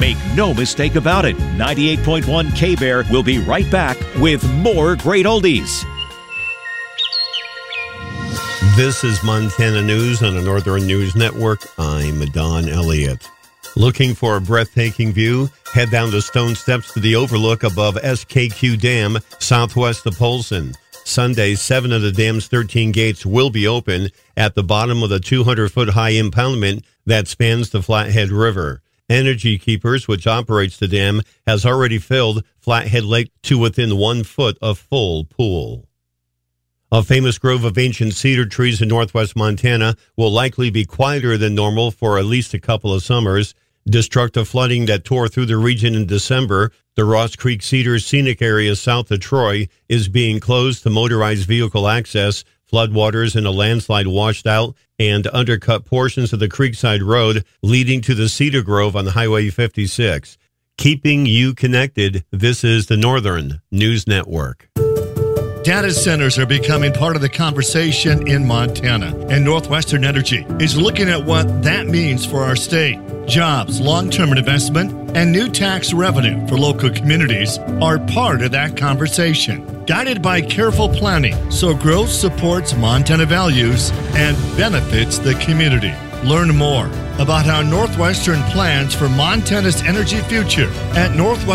Make no mistake about it. 98.1 K-Bear will be right back with more great oldies. This is Montana News on the Northern News Network. I'm Don Elliott. Looking for a breathtaking view? Head down the stone steps to the overlook above SKQ Dam, southwest of Polson. Sunday, 7 of the dam's 13 gates will be open at the bottom of the 200-foot-high impoundment that spans the Flathead River. Energy Keepers, which operates the dam, has already filled Flathead Lake to within 1 foot of full pool. A famous grove of ancient cedar trees in northwest Montana will likely be quieter than normal for at least a couple of summers. Destructive flooding that tore through the region in December, the Ross Creek Cedars Scenic Area south of Troy, is being closed to motorized vehicle access. Floodwaters and a landslide washed out and undercut portions of the Creekside Road leading to the Cedar Grove on Highway 56. Keeping you connected, this is the Northern News Network. Data centers are becoming part of the conversation in Montana, and Northwestern Energy is looking at what that means for our state. Jobs, long-term investment, and new tax revenue for local communities are part of that conversation. Guided by careful planning, so growth supports Montana values and benefits the community. Learn more about how Northwestern plans for Montana's energy future at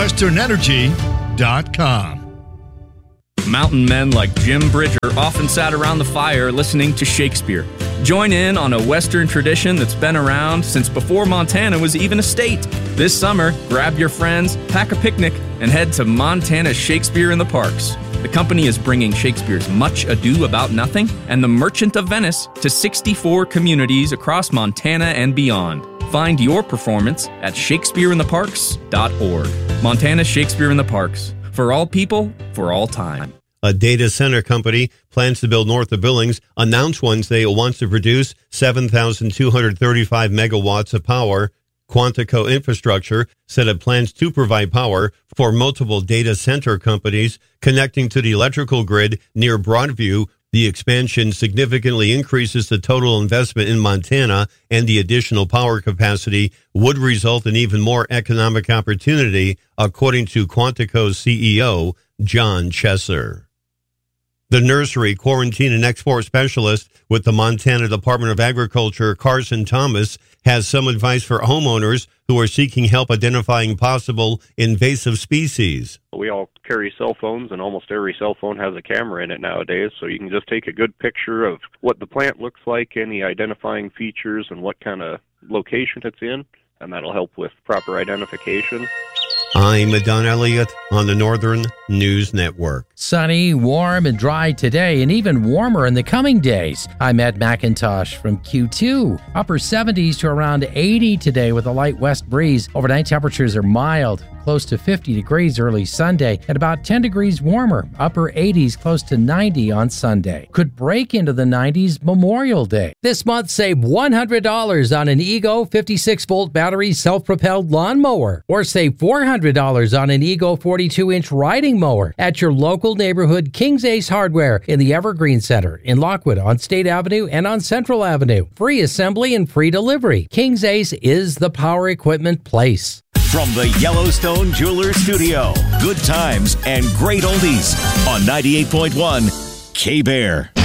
northwesternenergy.com. Mountain men like Jim Bridger often sat around the fire listening to Shakespeare. Join in on a Western tradition that's been around since before Montana was even a state. This summer, grab your friends, pack a picnic, and head to Montana's Shakespeare in the Parks. The company is bringing Shakespeare's Much Ado About Nothing and The Merchant of Venice to 64 communities across Montana and beyond. Find your performance at shakespeareintheparks.org. Montana's Shakespeare in the Parks. For all people, for all time. A data center company plans to build north of Billings announced Wednesday it wants to produce 7,235 megawatts of power. Quantico Infrastructure said it plans to provide power for multiple data center companies connecting to the electrical grid near Broadview. The expansion significantly increases the total investment in Montana, and the additional power capacity would result in even more economic opportunity, according to Quantico's CEO, John Chesser. The nursery, quarantine, and export specialist with the Montana Department of Agriculture, Carson Thomas, has some advice for homeowners who are seeking help identifying possible invasive species. We all carry cell phones, and almost every cell phone has a camera in it nowadays, so you can just take a good picture of what the plant looks like, any identifying features, and what kind of location it's in, and that'll help with proper identification. I'm Don Elliott on the Northern News Network. Sunny, warm, and dry today, and even warmer in the coming days. I'm Ed McIntosh from Q2. Upper 70s to around 80 today with a light west breeze. Overnight temperatures are mild, close to 50 degrees early Sunday, and about 10 degrees warmer. Upper 80s close to 90 on Sunday. Could break into the 90s Memorial Day. This month, save $100 on an Ego 56-volt battery self-propelled lawnmower, or save $400 on an Ego 42-inch riding mower at your local neighborhood King's Ace Hardware in the Evergreen Center in Lockwood on State Avenue and on Central Avenue. Free assembly and free delivery. King's Ace is the power equipment place. From the Yellowstone Jewelers Studio, good times and great oldies on 98.1 K-Bear.